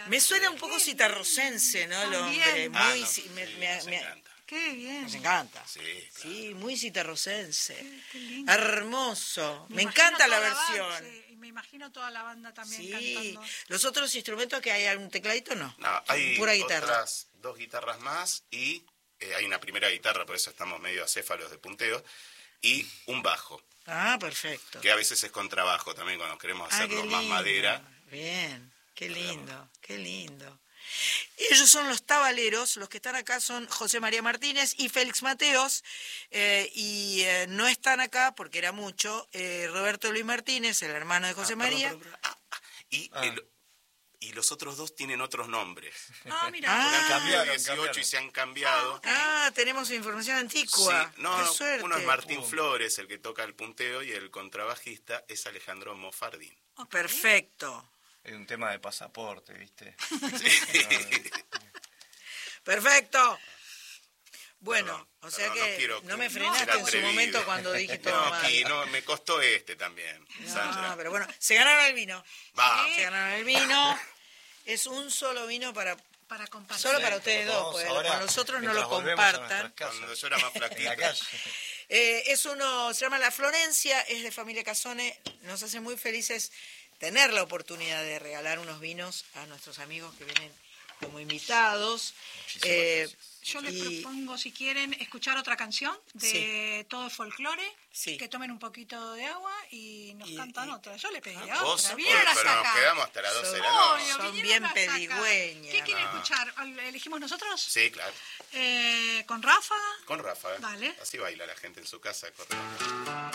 Me suena un poco citarrocense, ¿no? El hombre. Muy, nos encanta. Qué bien. Nos encanta. Sí, claro. Sí, muy citarrocense. Qué lindo. Hermoso. Me imagino encanta la toda versión. banda, sí, y me imagino toda la banda también Sí. cantando. ¿Los otros instrumentos que hay algún tecladito? No. No, hay Pura guitarra. otras 2 guitarras más y hay una primera guitarra, por eso estamos medio acéfalos de punteo, y un bajo, Ah, perfecto. que a veces es contrabajo también cuando queremos hacerlo qué más lindo. madera. Bien, qué lindo, qué lindo. Ellos son los tabaleros, los que están acá son José María Martínez y Félix Mateos, no están acá porque era mucho, Roberto Luis Martínez, el hermano de José María. Y los otros 2 tienen otros nombres. Ah, mira. Porque han cumplido cambiaron. 18 y se han cambiado. Tenemos información antigua. Sí, no, Qué suerte. uno es Martín Flores, el que toca el punteo, y el contrabajista es Alejandro Mofardín. Perfecto. Hay un tema de pasaporte, ¿viste? Perfecto. Bueno, Perdón, o sea perdón, que quiero no me ser frenaste en su atrevido. momento cuando dije todo No, mal. aquí no, me costó también, Sandra. No, pero bueno, se ganaron el vino. Va. Se ganaron el vino. Es un solo vino para compartir. solo para Sí, ustedes pero dos, pues ahora, con nosotros no mientras lo volvemos a compartan. nuestras casas, Cuando yo era más en la flaquito. calle. Se llama La Florencia, es de familia Casone. Nos hace muy felices tener la oportunidad de regalar unos vinos a nuestros amigos que vienen como invitados. Muchísimas gracias. Yo les propongo, si quieren, escuchar otra canción de Todo el Folclore, Sí. que tomen un poquito de agua y nos cantan otra. Yo le pedí Vos, otra. pero Vinieron hasta nos acá. quedamos hasta las 12 de la Obvio, noche. Son vinieron bien hasta acá. pedigüeñas. ¿Qué quieren escuchar? ¿Elegimos nosotros? Sí, claro. ¿Con Ráfaga? Con Rafa. Dale. Así baila la gente en su casa. Correcto.